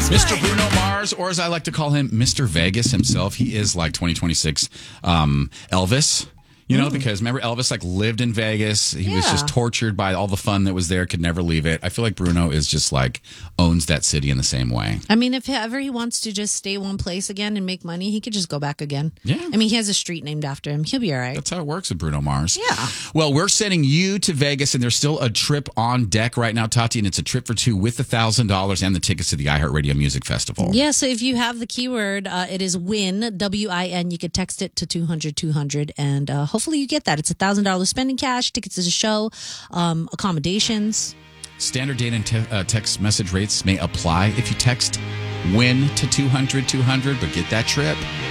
Mr. Bruno Mars, or as I like to call him, Mr. Vegas himself. He is like 2026 Elvis. You know, because remember, Elvis lived in Vegas. He was just tortured by all the fun that was there, could never leave it. I feel like Bruno is just owns that city in the same way. I mean, if ever he wants to just stay one place again and make money, he could just go back again. Yeah. I mean, he has a street named after him. He'll be all right. That's how it works with Bruno Mars. Yeah. Well, we're sending you to Vegas, and there's still a trip on deck right now, Tati, and it's a trip for two with $1,000 and the tickets to the iHeartRadio Music Festival. Yeah, so if you have the keyword, it is WIN, W-I-N. You could text it to 200-200, and hopefully you get that. It's $1,000 spending cash, tickets to the show, accommodations. Standard data and text message rates may apply if you text WIN to 200-200, but get that trip.